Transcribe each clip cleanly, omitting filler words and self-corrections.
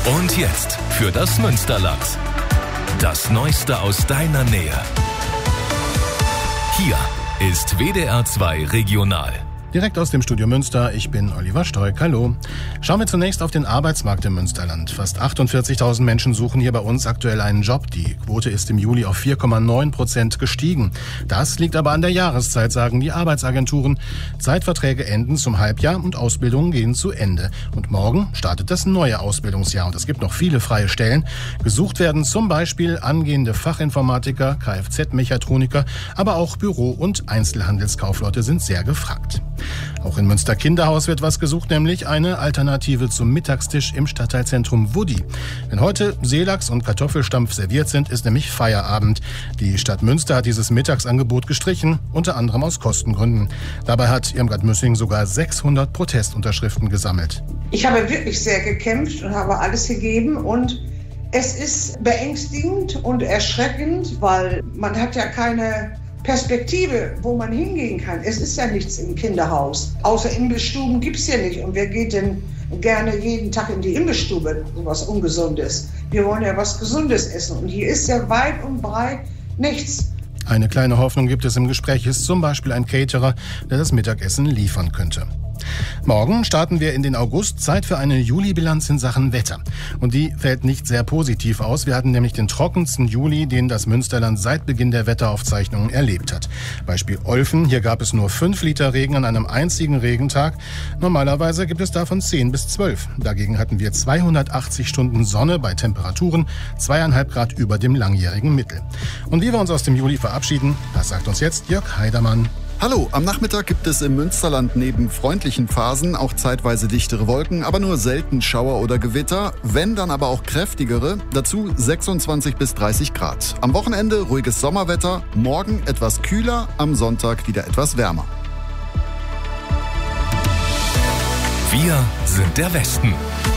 Und jetzt für das Münsterland. Das Neueste aus deiner Nähe. Hier ist WDR 2 Regional. Direkt aus dem Studio Münster, ich bin Oliver Stoick. Hallo. Schauen wir zunächst auf den Arbeitsmarkt im Münsterland. Fast 48.000 Menschen suchen hier bei uns aktuell einen Job. Die Quote ist im Juli auf 4,9% gestiegen. Das liegt aber an der Jahreszeit, sagen die Arbeitsagenturen. Zeitverträge enden zum Halbjahr und Ausbildungen gehen zu Ende. Und morgen startet das neue Ausbildungsjahr und es gibt noch viele freie Stellen. Gesucht werden zum Beispiel angehende Fachinformatiker, Kfz-Mechatroniker, aber auch Büro- und Einzelhandelskaufleute sind sehr gefragt. Auch in Münster Kinderhaus wird was gesucht, nämlich eine Alternative zum Mittagstisch im Stadtteilzentrum Wuddi. Wenn heute Seelachs und Kartoffelstampf serviert sind, ist nämlich Feierabend. Die Stadt Münster hat dieses Mittagsangebot gestrichen, unter anderem aus Kostengründen. Dabei hat Irmgard Müssing sogar 600 Protestunterschriften gesammelt. Ich habe wirklich sehr gekämpft und habe alles gegeben und es ist beängstigend und erschreckend, weil man hat ja keine Perspektive, wo man hingehen kann. Es ist ja nichts im Kinderhaus. Außer Imbissstuben gibt es ja nicht. Und wer geht denn gerne jeden Tag in die Imbissstube? So was Ungesundes. Wir wollen ja was Gesundes essen. Und hier ist ja weit und breit nichts. Eine kleine Hoffnung gibt es im Gespräch, ist zum Beispiel ein Caterer, der das Mittagessen liefern könnte. Morgen starten wir in den August, Zeit für eine Juli-Bilanz in Sachen Wetter. Und die fällt nicht sehr positiv aus. Wir hatten nämlich den trockensten Juli, den das Münsterland seit Beginn der Wetteraufzeichnungen erlebt hat. Beispiel Olfen, hier gab es nur 5 Liter Regen an einem einzigen Regentag. Normalerweise gibt es davon 10 bis 12. Dagegen hatten wir 280 Stunden Sonne bei Temperaturen 2,5 Grad über dem langjährigen Mittel. Und wie wir uns aus dem Juli verabschieden, das sagt uns jetzt Jörg Heidermann. Hallo, am Nachmittag gibt es im Münsterland neben freundlichen Phasen auch zeitweise dichtere Wolken, aber nur selten Schauer oder Gewitter, wenn dann aber auch kräftigere, dazu 26 bis 30 Grad. Am Wochenende ruhiges Sommerwetter, morgen etwas kühler, am Sonntag wieder etwas wärmer. Wir sind der Westen.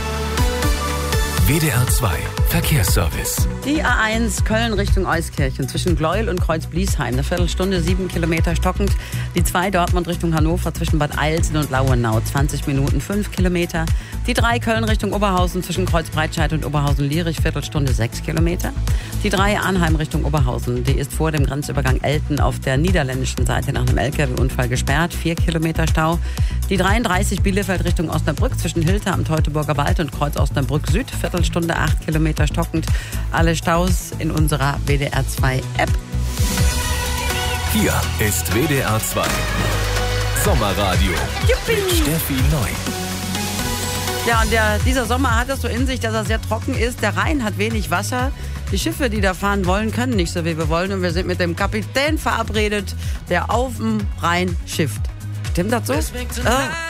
WDR 2 Verkehrsservice. Die A1 Köln Richtung Euskirchen zwischen Gleuel und Kreuz-Bliesheim. Eine Viertelstunde, 7 Kilometer stockend. Die 2 Dortmund Richtung Hannover zwischen Bad Eilsen und Lauenau. 20 Minuten, 5 Kilometer. Die 3 Köln Richtung Oberhausen zwischen Kreuz-Breitscheid und Oberhausen-Lierich. Viertelstunde, 6 Kilometer. Die 3 Arnheim Richtung Oberhausen. Die ist vor dem Grenzübergang Elten auf der niederländischen Seite nach einem LKW-Unfall gesperrt. 4 Kilometer Stau. Die 33 Bielefeld Richtung Osnabrück zwischen Hilter am Teutoburger Wald und Kreuz Osnabrück Süd. Viertelstunde, 8 Kilometer stockend. Alle Staus in unserer WDR 2 App. Hier ist WDR 2 Sommerradio. Juppie. Mit Steffi Neu. Ja, und dieser Sommer hat es so in sich, dass er sehr trocken ist. Der Rhein hat wenig Wasser. Die Schiffe, die da fahren wollen, können nicht so, wie wir wollen. Und wir sind mit dem Kapitän verabredet, der auf dem Rhein schifft. Stimmt das so?